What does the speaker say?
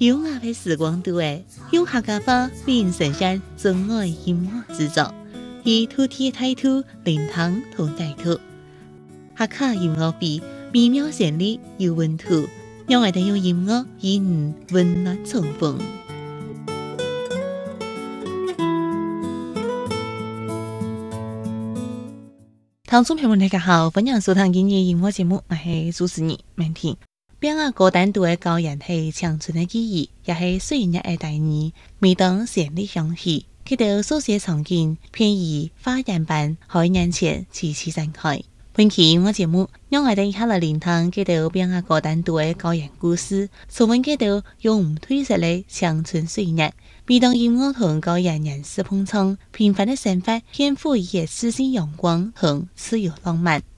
优雅的时光度诶，用客家话为您呈现真爱音乐制作，以土地态度灵堂同在土，客家音乐比美妙旋律有温度，让我哋用音乐与你温暖重逢。听众朋友们大家好，欢迎收听今日音乐节目，我是主持人明天。边个歌单度的高人是青春的记忆，也是岁月的带你。每当旋律响起，佢哋所写场景偏以花样版海年前齐齐展开。本期音乐节目，让我哋一起来聆听佢哋边个歌单度的高人故事，重温佢哋用唔褪色的青春岁月。每当音乐同高人人事碰撞，平凡的生活，天赋也诗性阳光同自由浪漫。